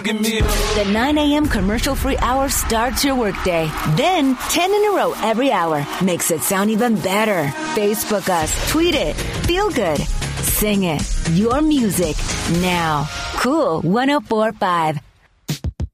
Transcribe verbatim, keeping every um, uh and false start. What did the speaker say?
give me a... The nine a.m. commercial-free hour starts your workday. Then, ten in a row every hour makes it sound even better. Facebook us, tweet it, feel good, sing it. Your music now. Cool one oh four point five.